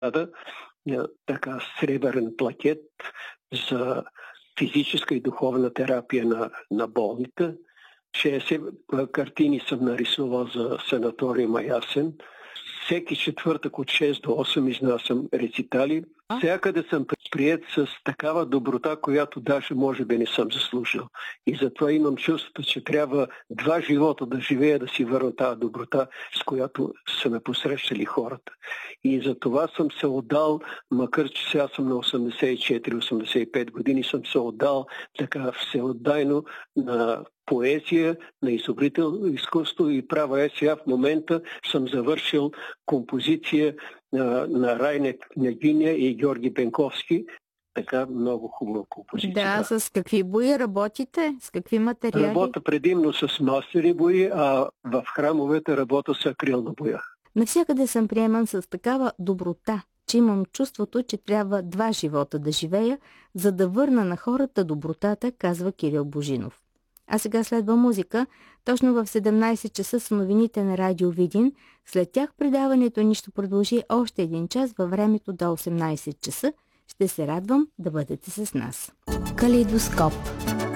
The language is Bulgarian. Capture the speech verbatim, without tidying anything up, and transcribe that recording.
така сребърен плакет за физическа и духовна терапия на, на болните. шейсет картини съм нарисувал за санаториума Ясен. Всеки четвъртък от шест до осем изнасям рецитали. Всякъде съм приет с такава доброта, която даже може би не съм заслужил. И затова имам чувството, че трябва два живота да живея, да си върна тази доброта, с която са ме посрещали хората. И затова съм се отдал, макар че сега съм на осемдесет и четири осемдесет и пет години, съм се отдал така всеотдайно на поезия, на изобретително изкуство и права. Е, сега в момента съм завършил композиция на, на Райне Княгиня и Георги Бенковски. Така много хубава композиция. Да, с какви бои работите? С какви материали? Работя предимно с мастери бои, а в храмовете работя с акрилна боя. Навсякъде съм приеман с такава доброта, че имам чувството, че трябва два живота да живея, за да върна на хората добротата, казва Кирил Божинов. А сега следва музика. Точно в седемнайсет часа са новините на Радио Видин. След тях предаването ни ще продължи още един час във времето до осемнайсет часа. Ще се радвам да бъдете с нас. Калейдоскоп.